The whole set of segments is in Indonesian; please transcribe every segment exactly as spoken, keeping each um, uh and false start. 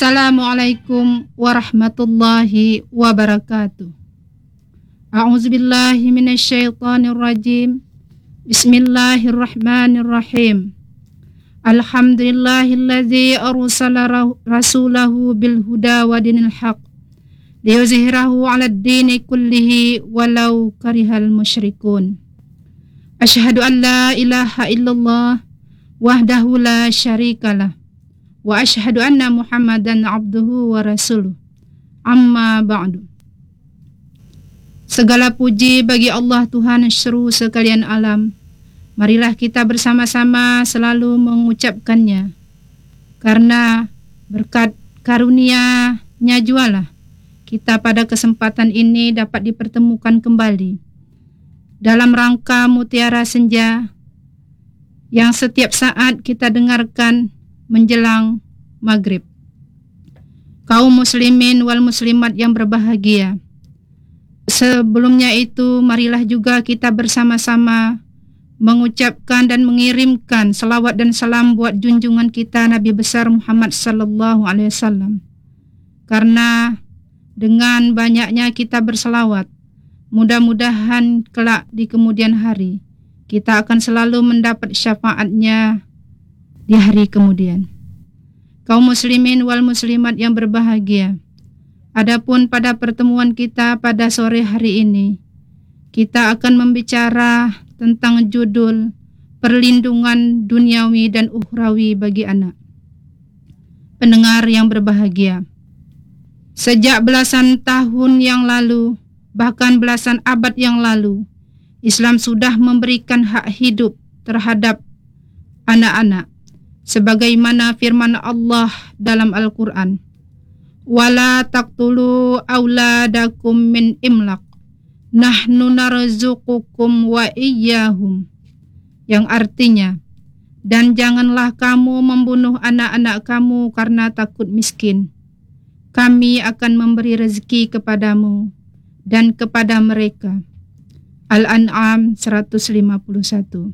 Assalamualaikum warahmatullahi wabarakatuh. A'udzubillahi minasyaitonirrajim. Bismillahirrahmanirrahim. Alhamdulillahilladzi arsala rasulahu bil huda wa dinil haq liyuzhirahu 'alad dini kullihi walau karihal musyrikun. Asyhadu an la ilaha illallah wahdahu la syarikalah wa asyhadu anna Muhammadan abduhu wa rasuluh. Amma ba'du. Segala puji bagi Allah Tuhan seru sekalian alam. Marilah kita bersama-sama selalu mengucapkannya, karena berkat karunia-Nya jualah kita pada kesempatan ini dapat dipertemukan kembali dalam rangka Mutiara Senja yang setiap saat kita dengarkan menjelang maghrib. Kaum muslimin wal muslimat yang berbahagia, sebelumnya itu marilah juga kita bersama-sama mengucapkan dan mengirimkan salawat dan salam buat junjungan kita Nabi besar Muhammad sallallahu alaihi wasallam. Karena dengan banyaknya kita berselawat, mudah-mudahan kelak di kemudian hari kita akan selalu mendapat syafaatnya di hari kemudian. Kaum muslimin wal muslimat yang berbahagia, adapun pada pertemuan kita pada sore hari ini, kita akan membicara tentang judul perlindungan duniawi dan ukhrawi bagi anak. Pendengar yang berbahagia, sejak belasan tahun yang lalu, bahkan belasan abad yang lalu, Islam sudah memberikan hak hidup terhadap anak-anak, sebagaimana firman Allah dalam Al-Quran, wala taqtulu auladakum min imlaq nahnu narzuqukum wa iyyahum, yang artinya, dan janganlah kamu membunuh anak-anak kamu karena takut miskin, kami akan memberi rezeki kepadamu dan kepada mereka. Al-An'am seratus lima puluh satu.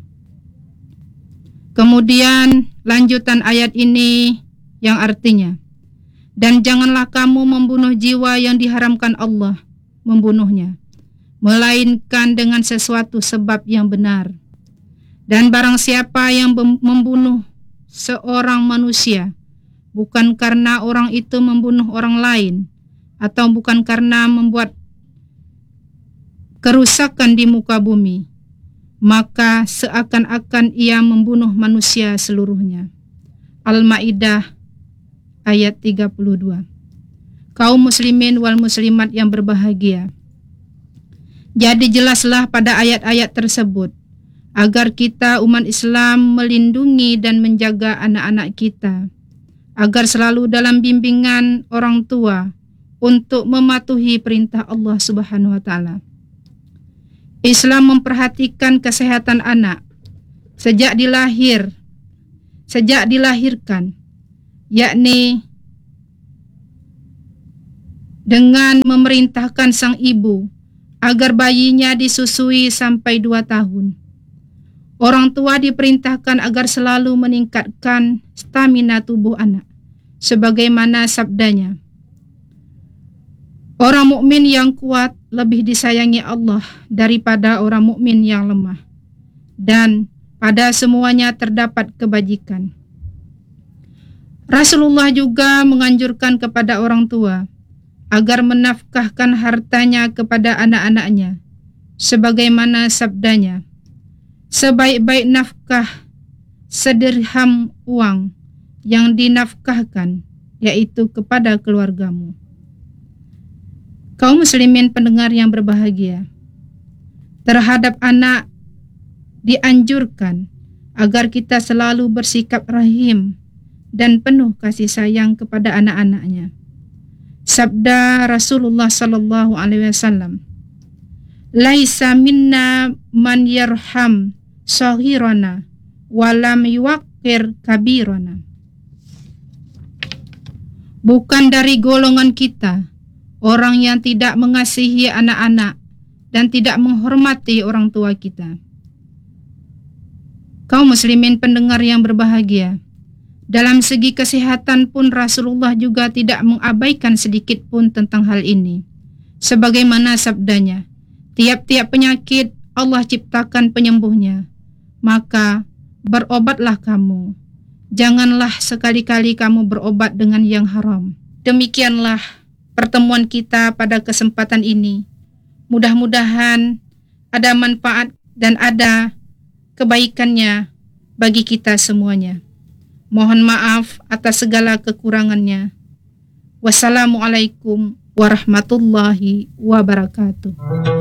Kemudian lanjutan ayat ini yang artinya, dan janganlah kamu membunuh jiwa yang diharamkan Allah membunuhnya, melainkan dengan sesuatu sebab yang benar. Dan barang siapa yang membunuh seorang manusia, bukan karena orang itu membunuh orang lain, atau bukan karena membuat kerusakan di muka bumi, maka seakan-akan ia membunuh manusia seluruhnya. Al-Maidah ayat tiga puluh dua. Kaum muslimin wal muslimat yang berbahagia, jadi jelaslah pada ayat-ayat tersebut agar kita umat Islam melindungi dan menjaga anak-anak kita, agar selalu dalam bimbingan orang tua untuk mematuhi perintah Allah Subhanahu wa taala. Islam memperhatikan kesehatan anak sejak dilahir, sejak dilahirkan, yakni dengan memerintahkan sang ibu agar bayinya disusui sampai dua tahun. Orang tua diperintahkan agar selalu meningkatkan stamina tubuh anak, sebagaimana sabdanya, orang mukmin yang kuat lebih disayangi Allah daripada orang mukmin yang lemah, dan pada semuanya terdapat kebajikan. Rasulullah juga menganjurkan kepada orang tua agar menafkahkan hartanya kepada anak-anaknya, sebagaimana sabdanya, sebaik-baik nafkah sedirham uang yang dinafkahkan, yaitu kepada keluargamu. Kaum muslimin pendengar yang berbahagia, terhadap anak dianjurkan agar kita selalu bersikap rahim dan penuh kasih sayang kepada anak-anaknya. Sabda Rasulullah sallallahu alaihi wasallam, laisa minna man yarham saghirana walam yuwaqqir kabirana. Bukan dari golongan kita orang yang tidak mengasihi anak-anak dan tidak menghormati orang tua kita. Kaum muslimin pendengar yang berbahagia, Dalam segi kesehatan pun Rasulullah juga tidak mengabaikan sedikit pun tentang hal ini. Sebagaimana sabdanya, tiap-tiap penyakit Allah ciptakan penyembuhnya. Maka berobatlah kamu. Janganlah sekali-kali kamu berobat dengan yang haram. Demikianlah pertemuan kita pada kesempatan ini. Mudah-mudahan ada manfaat dan ada kebaikannya bagi kita semuanya. Mohon maaf atas segala kekurangannya. Wassalamualaikum warahmatullahi wabarakatuh.